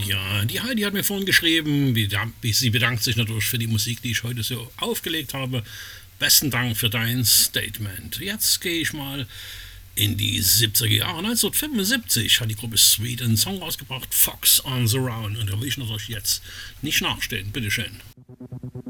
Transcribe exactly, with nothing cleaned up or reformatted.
Ja, die Heidi hat mir vorhin geschrieben, sie bedankt sich natürlich für die Musik, die ich heute so aufgelegt habe. Besten Dank für dein Statement. Jetzt gehe ich mal in die siebziger Jahre. neunzehnhundertfünfundsiebzig hat die Gruppe Sweet einen Song rausgebracht, Fox on the Run. Und da will ich natürlich jetzt nicht nachstehen. Bitteschön.